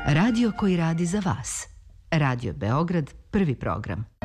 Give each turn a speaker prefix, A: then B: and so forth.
A: Radio koji radi za vas. Radio Beograd, prvi program.